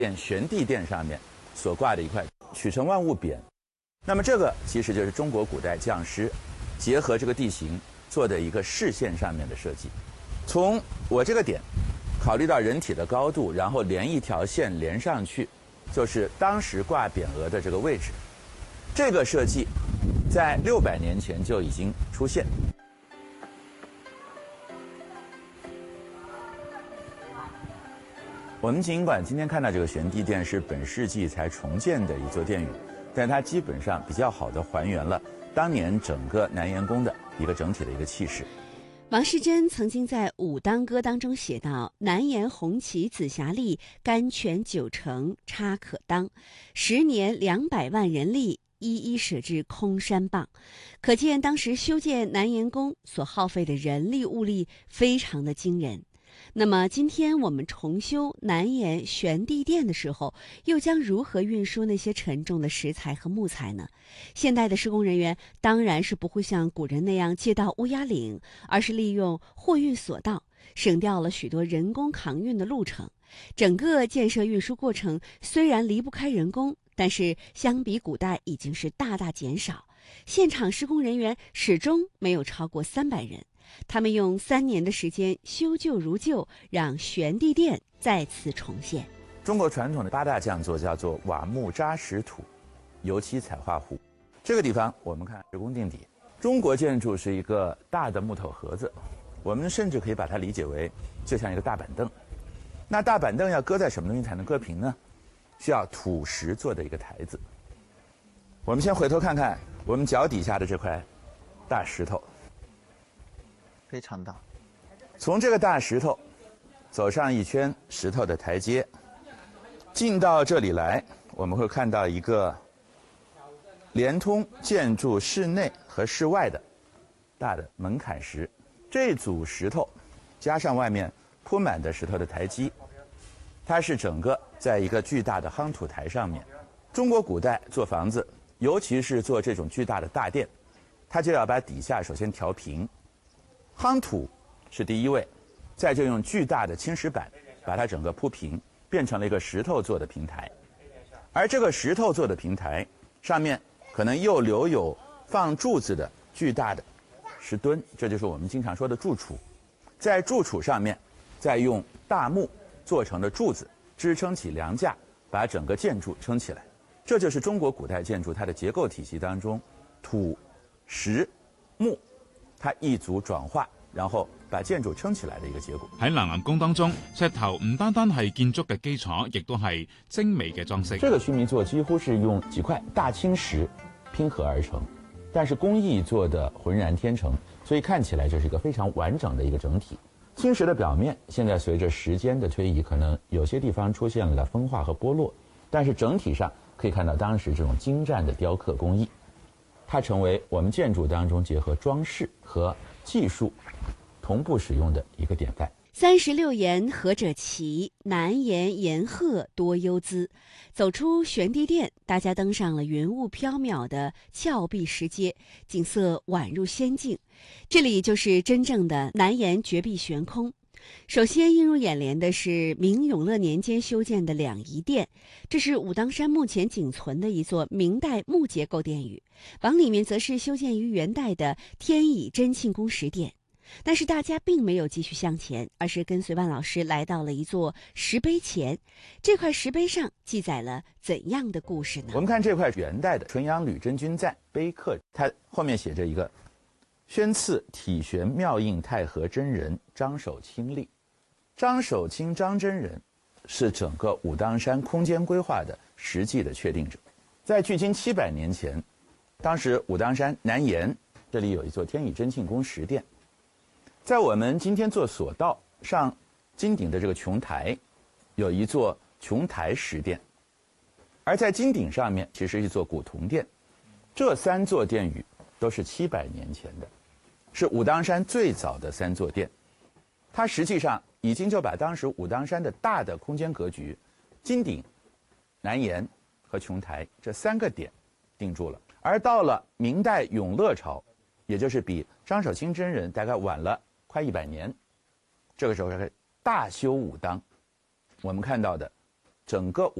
玄地殿上面所挂的一块取成万物匾。那么这个其实就是中国古代匠师结合这个地形做的一个视线上面的设计。从我这个点考虑到人体的高度，然后连一条线连上去，就是当时挂匾额的这个位置。这个设计在600年前就已经出现。我们尽管今天看到这个玄地殿是本世纪才重建的一座殿宇，但它基本上比较好的还原了当年整个南岩宫的一个整体的一个气势。 王世贞曾经在《武当歌》当中写道：“南岩红旗紫霞立，甘泉9成差可当，10年200万人力，一一舍至空山傍。”可见当时修建南岩宫所耗费的人力物力非常的惊人。那么今天我们重修南岩玄地殿的时候，又将如何运输那些沉重的石材和木材呢？现代的施工人员当然是不会像古人那样借道乌鸦岭，而是利用货运索道，省掉了许多人工扛运的路程。整个建设运输过程虽然离不开人工，但是相比古代已经是大大减少。现场施工人员始终没有超过300人。他们用3年的时间修旧如旧，让玄地殿再次重现。 中国传统的8大匠作叫做瓦木扎实土，油漆彩画糊。这个地方我们看施工定底。中国建筑是一个大的木头盒子，我们甚至可以把它理解为就像一个大板凳。那大板凳要搁在什么东西才能搁平呢？需要土石做的一个台子。我们先回头看看我们脚底下的这块大石头， 非常大。 从这个大石头走上一圈石头的台阶，进到这里来，我们会看到一个连通建筑室内和室外的大的门槛石。这组石头加上外面铺满的石头的台基，它是整个在一个巨大的夯土台上面。中国古代做房子，尤其是做这种巨大的大殿，它就要把底下首先调平。夯土是第一位，再就用巨大的青石板把它整个铺平，变成了一个石头做的平台。而这个石头做的平台上面可能又留有放柱子的巨大的石墩，这就是我们经常说的柱础。在柱础上面再用大木做成的柱子支撑起梁架，把整个建筑撑起来。这就是中国古代建筑它的结构体系当中土、石、木它一组转化，然後把建築撐起來的一個結果。 喺南岩宮當中，石頭唔單單係建築嘅基礎，亦都係精美嘅裝飾。 這個須彌座幾乎是用幾塊大青石拼合而成，但是工藝做得渾然天成，所以看起來就是一個非常完整的一個整體。青石的表面現在隨着時間的推移，可能有些地方出現了風化和剝落，但是整體上可以看到當時這種精湛的雕刻工藝。它成为我们建筑当中结合装饰和技术同步使用的一个典范。 36岩何者齐，南岩岩壑多幽姿。走出玄地殿，大家登上了云雾缥缈的峭壁石阶，景色宛入仙境。这里就是真正的南岩绝壁悬空。首先映入眼帘的是明永乐年间修建的两仪殿，这是武当山目前仅存的一座明代木结构殿宇。往里面则是修建于元代的天乙真庆宫石殿。但是大家并没有继续向前，而是跟随万老师来到了一座石碑前。这块石碑上记载了怎样的故事呢？ 我们看这块元代的纯阳吕真君赞碑刻，它后面写着一个宣赐体玄妙应太和真人张守清立。张守清张真人是整个武当山空间规划的实际的确定者。在距今700年前，当时武当山南岩这里有一座天乙真庆宫石殿，在我们今天做索道上金顶的这个琼台，有一座琼台石殿，而在金顶上面其实是一座古铜殿。这3座殿宇都是700年前的，是武当山最早的3座殿。它实际上已经就把当时武当山的大的空间格局，金顶、南岩和琼台这3个点定住了。而到了明代永乐朝，也就是比张守清真人大概晚了快100年，这个时候是大修武当，我们看到的整个